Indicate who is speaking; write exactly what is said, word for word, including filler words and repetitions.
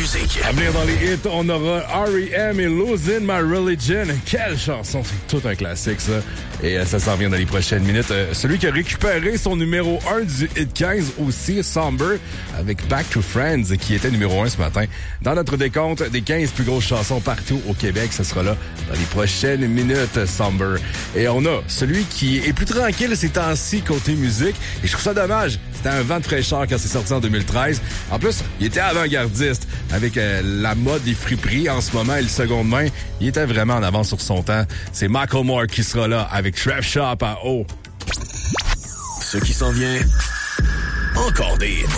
Speaker 1: musique.
Speaker 2: À venir dans les hits, on aura R E M et Losing My Religion. Quelle chanson, c'est tout un classique, ça. Et euh, ça s'en vient dans les prochaines minutes. Euh, celui qui a récupéré son numéro un du hit quinze aussi, Somber, avec Back to Friends, qui était numéro un ce matin. Dans notre décompte des quinze plus grosses chansons partout au Québec, ce sera là dans les prochaines minutes, Somber. Et on a celui qui est plus tranquille ces temps-ci côté musique. Et je trouve ça dommage. C'était un vent de fraîcheur quand c'est sorti en deux mille treize. En plus, il était avant-gardiste avec euh, la mode des friperies en ce moment et le seconde main. Il était vraiment en avance sur son temps. C'est Macklemore qui sera là avec Trap Shop à haut.
Speaker 1: Ce qui s'en vient, encore des hits.